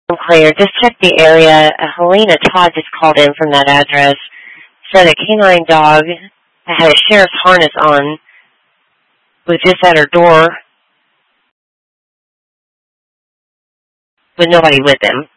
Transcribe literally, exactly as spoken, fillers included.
Claire, just check the area. Uh, Helena Todd just called in from that address. Said a canine dog that had a sheriff's harness on was just at her door with nobody with him.